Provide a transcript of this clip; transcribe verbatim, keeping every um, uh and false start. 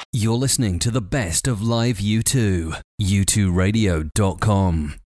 You're listening to the best of live U two. U two radio dot com.